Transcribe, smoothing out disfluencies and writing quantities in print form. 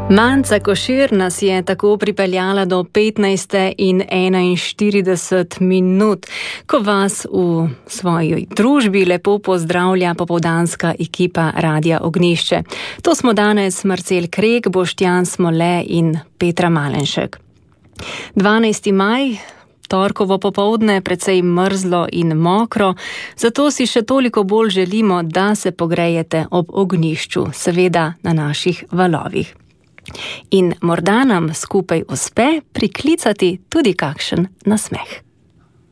Manca Košir nas je tako pripeljala do 15:41, ko vas v svoji družbi lepo pozdravlja popoldanska ekipa Radia Ognjišče. To smo danes Marcel Krek, Boštjan Smole in Petra Malenšek. 12. maj, torkovo popoldne, precej mrzlo in mokro, zato si še toliko bolj želimo, da se pogrejete ob ognjišču, seveda na naših valovih. In morda nam skupaj uspe priklicati tudi kakšen nasmeh.